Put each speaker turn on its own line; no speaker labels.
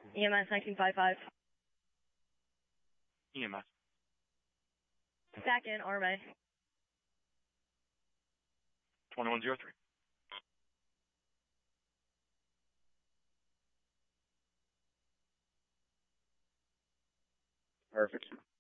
EMS 1955.
EMS.
Back in, RMA.
2103.
Perfect.